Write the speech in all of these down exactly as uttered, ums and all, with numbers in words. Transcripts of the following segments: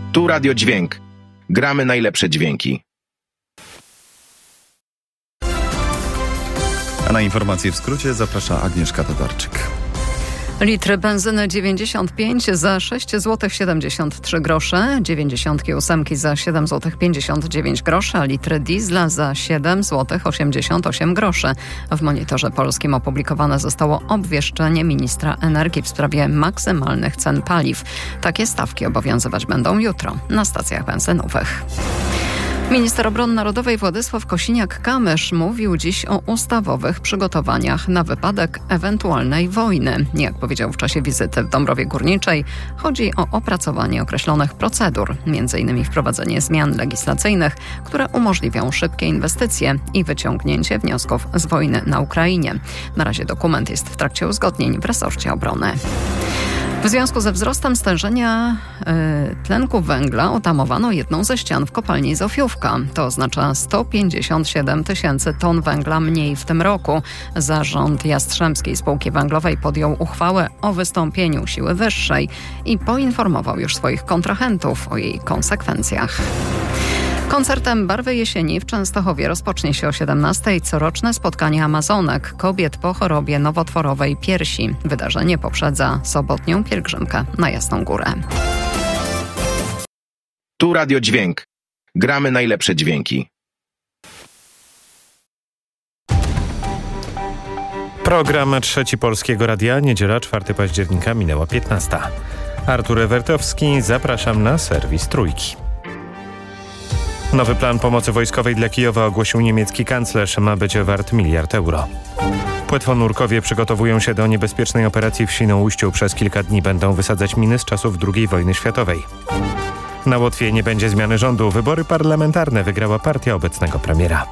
Tu Radio Dźwięk. Gramy najlepsze dźwięki. A na informacje w skrócie zaprasza Agnieszka Tatarczyk. Litr benzyny dziewięćdziesiąt pięć za sześć złotych siedemdziesiąt trzy grosze, dziewięćdziesiąt osiem za siedem złotych pięćdziesiąt dziewięć groszy, a litr diesla za siedem złotych osiemdziesiąt osiem groszy. W Monitorze Polskim opublikowane zostało obwieszczenie ministra energii w sprawie maksymalnych cen paliw. Takie stawki obowiązywać będą jutro na stacjach benzynowych. Minister Obrony Narodowej Władysław Kosiniak-Kamysz mówił dziś o ustawowych przygotowaniach na wypadek ewentualnej wojny. Jak powiedział w czasie wizyty w Dąbrowie Górniczej, chodzi o opracowanie określonych procedur, między innymi wprowadzenie zmian legislacyjnych, które umożliwią szybkie inwestycje i wyciągnięcie wniosków z wojny na Ukrainie. Na razie dokument jest w trakcie uzgodnień w resorcie obrony. W związku ze wzrostem stężenia y, tlenku węgla otamowano jedną ze ścian w kopalni Zofiówka. To oznacza sto pięćdziesiąt siedem tysięcy ton węgla mniej w tym roku. Zarząd Jastrzębskiej Spółki Węglowej podjął uchwałę o wystąpieniu siły wyższej i poinformował już swoich kontrahentów o jej konsekwencjach. Koncertem Barwy Jesieni w Częstochowie rozpocznie się o siedemnastej coroczne spotkanie Amazonek, kobiet po chorobie nowotworowej piersi. Wydarzenie poprzedza sobotnią pielgrzymkę na Jasną Górę. Tu Radio Dźwięk. Gramy najlepsze dźwięki. Program Trzeci Polskiego Radia, niedziela czwartego października, minęła piętnasta. Artur Ewertowski, zapraszam na serwis Trójki. Nowy plan pomocy wojskowej dla Kijowa ogłosił niemiecki kanclerz. Ma być wart miliard euro. Płetwonurkowie przygotowują się do niebezpiecznej operacji w Świnoujściu. Przez kilka dni będą wysadzać miny z czasów drugiej wojny światowej. Na Łotwie nie będzie zmiany rządu. Wybory parlamentarne wygrała partia obecnego premiera.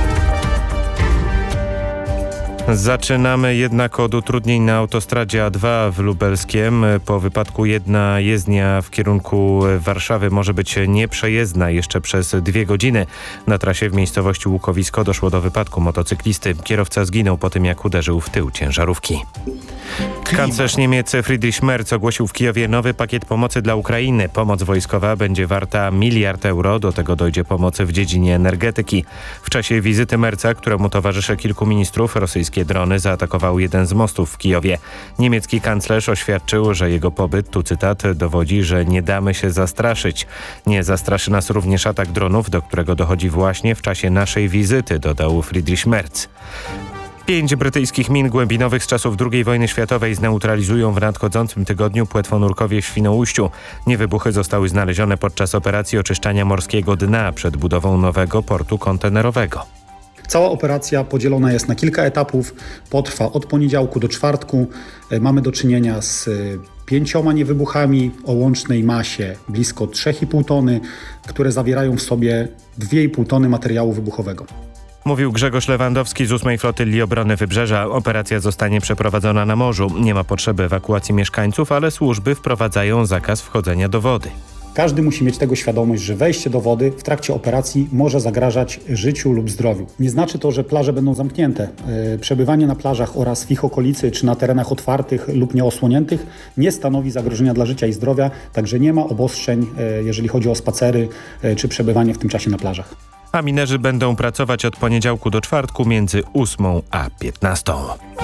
Zaczynamy jednak od utrudnień na autostradzie A dwa w Lubelskiem. Po wypadku jedna jezdnia w kierunku Warszawy może być nieprzejezdna jeszcze przez dwie godziny. Na trasie w miejscowości Łukowisko doszło do wypadku motocyklisty. Kierowca zginął po tym, jak uderzył w tył ciężarówki. Kanclerz Niemiec Friedrich Merz ogłosił w Kijowie nowy pakiet pomocy dla Ukrainy. Pomoc wojskowa będzie warta miliard euro. Do tego dojdzie pomoc w dziedzinie energetyki. W czasie wizyty Merza, któremu towarzyszy kilku ministrów, rosyjskie drony zaatakowały jeden z mostów w Kijowie. Niemiecki kanclerz oświadczył, że jego pobyt, tu cytat, dowodzi, że nie damy się zastraszyć. Nie zastraszy nas również atak dronów, do którego dochodzi właśnie w czasie naszej wizyty, dodał Friedrich Merz. Pięć brytyjskich min głębinowych z czasów drugiej wojny światowej zneutralizują w nadchodzącym tygodniu płetwonurkowie w Świnoujściu. Niewybuchy zostały znalezione podczas operacji oczyszczania morskiego dna przed budową nowego portu kontenerowego. Cała operacja podzielona jest na kilka etapów. Potrwa od poniedziałku do czwartku. Mamy do czynienia z pięcioma niewybuchami o łącznej masie blisko trzy i pół tony, które zawierają w sobie dwie i pół tony materiału wybuchowego. Mówił Grzegorz Lewandowski z ósmej Flotylli Obrony Wybrzeża. Operacja zostanie przeprowadzona na morzu. Nie ma potrzeby ewakuacji mieszkańców, ale służby wprowadzają zakaz wchodzenia do wody. Każdy musi mieć tego świadomość, że wejście do wody w trakcie operacji może zagrażać życiu lub zdrowiu. Nie znaczy to, że plaże będą zamknięte. Przebywanie na plażach oraz w ich okolicy czy na terenach otwartych lub nieosłoniętych nie stanowi zagrożenia dla życia i zdrowia, także nie ma obostrzeń, jeżeli chodzi o spacery czy przebywanie w tym czasie na plażach. A minerzy będą pracować od poniedziałku do czwartku między ósmą a piętnastą.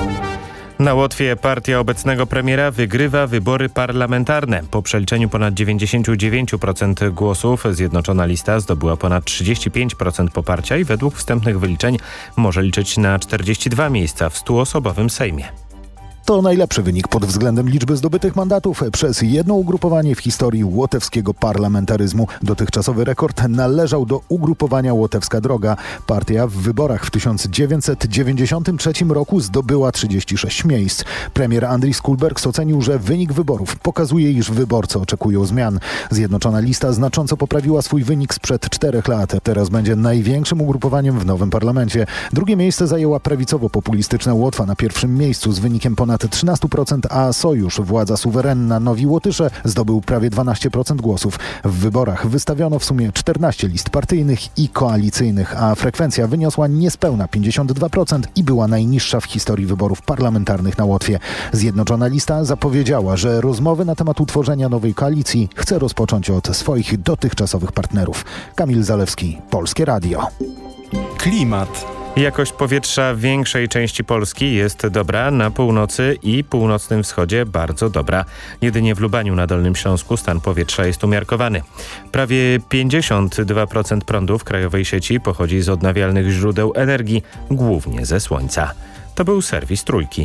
Na Łotwie partia obecnego premiera wygrywa wybory parlamentarne. Po przeliczeniu ponad dziewięćdziesiąt dziewięć procent głosów Zjednoczona Lista zdobyła ponad trzydzieści pięć procent poparcia i według wstępnych wyliczeń może liczyć na czterdzieści dwa miejsca w stuosobowym Sejmie. To najlepszy wynik pod względem liczby zdobytych mandatów przez jedno ugrupowanie w historii łotewskiego parlamentaryzmu. Dotychczasowy rekord należał do ugrupowania Łotewska Droga. Partia w wyborach w tysiąc dziewięćset dziewięćdziesiątym trzecim roku zdobyła trzydzieści sześć miejsc. Premier Andris Kulbergs ocenił, że wynik wyborów pokazuje, iż wyborcy oczekują zmian. Zjednoczona Lista znacząco poprawiła swój wynik sprzed czterech lat. Teraz będzie największym ugrupowaniem w nowym parlamencie. Drugie miejsce zajęła prawicowo-populistyczna Łotwa na pierwszym miejscu z wynikiem ponad ponad trzynaście procent, a Sojusz, władza suwerenna Nowi Łotysze, zdobył prawie dwanaście procent głosów. W wyborach wystawiono w sumie czternaście list partyjnych i koalicyjnych, a frekwencja wyniosła niespełna pięćdziesiąt dwa procent i była najniższa w historii wyborów parlamentarnych na Łotwie. Zjednoczona Lista zapowiedziała, że rozmowy na temat utworzenia nowej koalicji chce rozpocząć od swoich dotychczasowych partnerów. Kamil Zalewski, Polskie Radio. Klimat. Jakość powietrza w większej części Polski jest dobra, na północy i północnym wschodzie bardzo dobra. Jedynie w Lubaniu na Dolnym Śląsku stan powietrza jest umiarkowany. Prawie pięćdziesiąt dwa procent prądu w krajowej sieci pochodzi z odnawialnych źródeł energii, głównie ze słońca. To był serwis Trójki.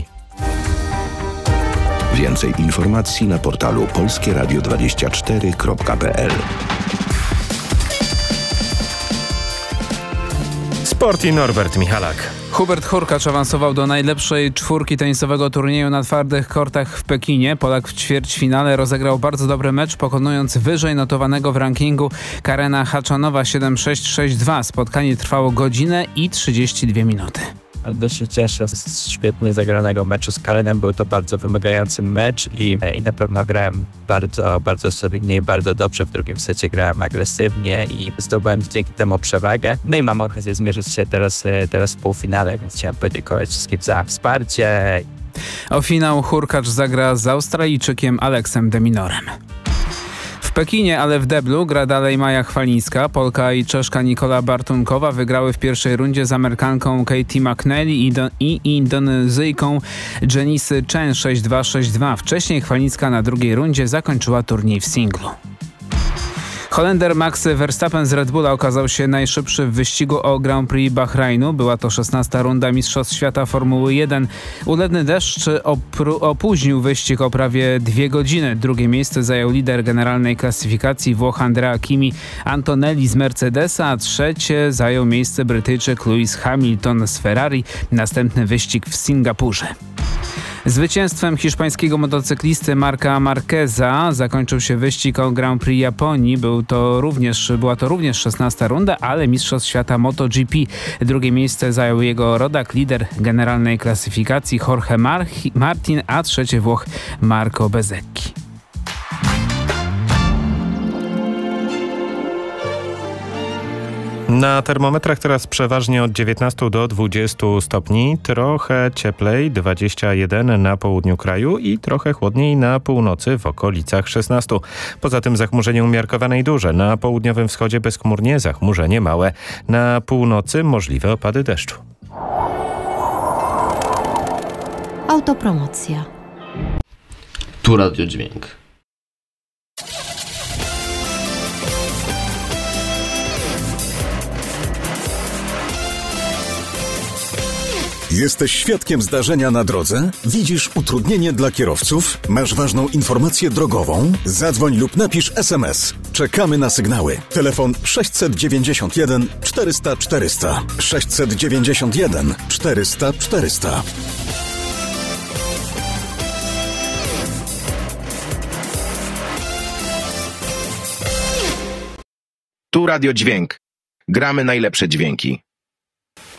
Więcej informacji na portalu polskie radio dwadzieścia cztery kropka p l. Sport i Norbert Michalak. Hubert Hurkacz awansował do najlepszej czwórki tenisowego turnieju na twardych kortach w Pekinie. Polak w ćwierćfinale rozegrał bardzo dobry mecz, pokonując wyżej notowanego w rankingu Karena Haczanowa siedem sześć sześć dwa. Spotkanie trwało godzinę i trzydzieści dwie minuty. Bardzo się cieszę z świetnie zagranego meczu z Karenem. Był to bardzo wymagający mecz i, i na pewno grałem bardzo, bardzo solidnie i bardzo dobrze. W drugim secie grałem agresywnie i zdobyłem dzięki temu przewagę. No i mam okazję zmierzyć się teraz, teraz w półfinale, więc chciałem podziękować wszystkim za wsparcie. O finał Hurkacz zagra z Australijczykiem Aleksem de Minorem. W Pekinie, ale w deblu gra dalej Maja Chwalińska. Polka i Czeszka Nikola Bartunkowa wygrały w pierwszej rundzie z Amerykanką Katie McNally i, do, i Indonezyjką Jenisy Chen sześć dwa sześć dwa. Wcześniej Chwalińska na drugiej rundzie zakończyła turniej w singlu. Holender Max Verstappen z Red Bulla okazał się najszybszy w wyścigu o Grand Prix Bahrainu. Była to szesnasta runda Mistrzostw Świata Formuły jeden. Ulewny deszcz opr- opóźnił wyścig o prawie dwie godziny. Drugie miejsce zajął lider generalnej klasyfikacji Włoch Andrea Kimi Antonelli z Mercedesa, a trzecie zajął miejsce Brytyjczyk Lewis Hamilton z Ferrari. Następny wyścig w Singapurze. Zwycięstwem hiszpańskiego motocyklisty Marca Marqueza zakończył się wyścig o Grand Prix Japonii. Był to również, była to również szesnasta runda, ale Mistrzostw Świata MotoGP. Drugie miejsce zajął jego rodak, lider generalnej klasyfikacji Jorge Mar- Martin, a trzecie Włoch Marco Bezzecchi. Na termometrach teraz przeważnie od dziewiętnastu do dwudziestu stopni, trochę cieplej, dwadzieścia jeden na południu kraju i trochę chłodniej na północy w okolicach szesnastu. Poza tym zachmurzenie umiarkowane i duże. Na południowym wschodzie bezchmurnie, zachmurzenie małe. Na północy możliwe opady deszczu. Autopromocja. Tu Radio Dźwięk. Jesteś świadkiem zdarzenia na drodze? Widzisz utrudnienie dla kierowców? Masz ważną informację drogową? Zadzwoń lub napisz es em es. Czekamy na sygnały. Telefon sześćset dziewięćdziesiąt jeden czterysta czterysta. sześćset dziewięćdziesiąt jeden czterysta czterysta. Tu Radio Dźwięk. Gramy najlepsze dźwięki.